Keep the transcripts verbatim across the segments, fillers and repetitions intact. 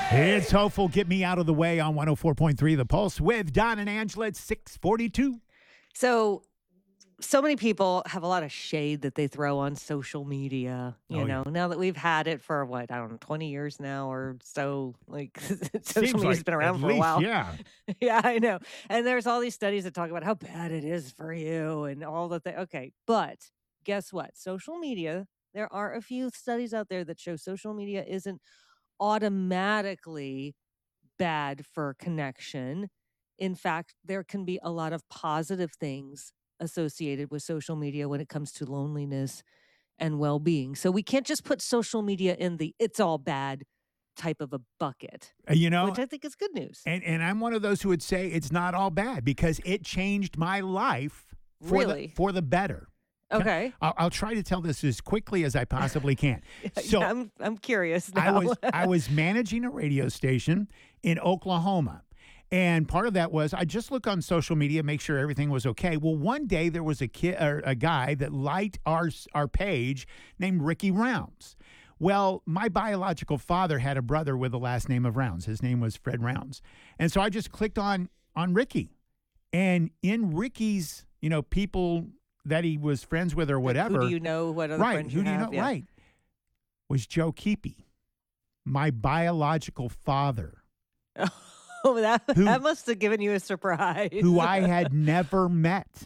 It's hopeful. Get me out of the way on one oh four point three The Pulse with Don and Angela at six forty-two. So, so many people have a lot of shade that they throw on social media, you Oh, know, yeah. now that we've had it for what, I don't know, twenty years now or so, like social Seems media's like been around at for least, a while. yeah. Yeah, I know. And there's all these studies that talk about how bad it is for you and all the things. Okay. But guess what? Social media, there are a few studies out there that show social media isn't automatically bad for connection. In fact, there can be a lot of positive things associated with social media when it comes to loneliness and well-being. So we can't just put social media in the it's all bad type of a bucket, Uh, You know, which I think is good news. and, and I'm one of those who would say it's not all bad because it changed my life for, Really? the, for the better. Can- Okay. I'll, I'll try to tell this as quickly as I possibly can. So Yeah, I'm I'm curious now. I was I was managing a radio station in Oklahoma. And part of that was I just look on social media, make sure everything was okay. Well, one day there was a kid or a guy that liked our our page named Ricky Rounds. Well, my biological father had a brother with the last name of Rounds. His name was Fred Rounds. And so I just clicked on on Ricky. And in Ricky's, you know, people that he was friends with or whatever. Who do you know? What other right. friends Who you do you have? know? Yeah. Right. Was Joe Keepy, my biological father, Oh, that Who- that must have given you a surprise. who I had never met.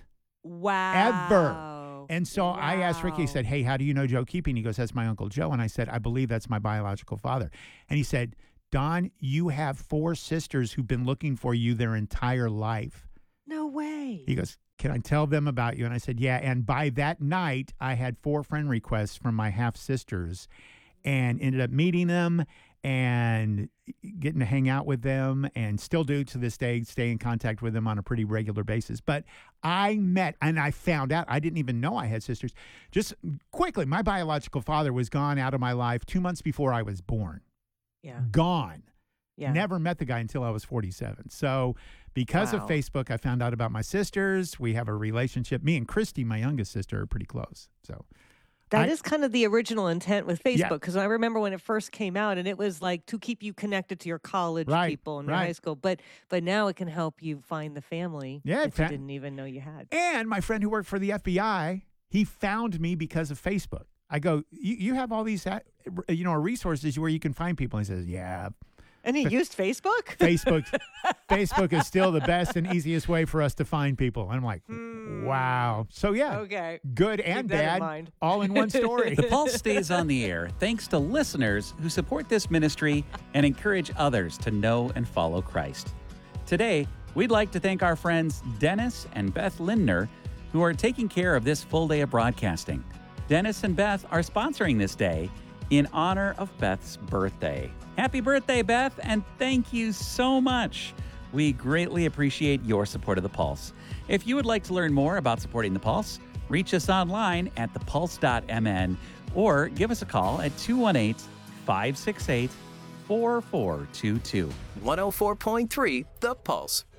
Wow. And so I asked Ricky, I Wow. said, hey, how do you know Joe Keepy? And he goes, that's my Uncle Joe. And I said, I believe that's my biological father. And he said, Don, you have four sisters who've been looking for you their entire life. No way. He goes, can I tell them about you? And I said, yeah. And by that night, I had four friend requests from my half sisters and ended up meeting them and getting to hang out with them and still do to this day, stay in contact with them on a pretty regular basis. But I met and I found out, I didn't even know I had sisters. Just quickly, my biological father was gone out of my life two months before I was born. Yeah. Gone. Yeah. Never met the guy until I was forty-seven. So because Wow. of Facebook, I found out about my sisters. We have a relationship. Me and Christy, my youngest sister, are pretty close. So That I- is kind of the original intent with Yeah. Facebook, because I remember when it first came out, and it was like to keep you connected to your college Right, people and your right. high school. But but now it can help you find the family Yeah, that fa- you didn't even know you had. And my friend who worked for the F B I, he found me because of Facebook. I go, you, you have all these, uh, you know, resources where you can find people. And he says, yeah, And he used Facebook? Facebook, Facebook is still the best and easiest way for us to find people. And I'm like, wow. So yeah, Okay. good and that in bad, mind. all in one story. The Pulse stays on the air thanks to listeners who support this ministry and encourage others to know and follow Christ. Today, we'd like to thank our friends Dennis and Beth Lindner, who are taking care of this full day of broadcasting. Dennis and Beth are sponsoring this day in honor of Beth's birthday. Happy birthday, Beth, and thank you so much. We greatly appreciate your support of The Pulse. If you would like to learn more about supporting The Pulse, reach us online at the pulse dot m n or give us a call at two one eight, five six eight, four four two two. one oh four point three The Pulse.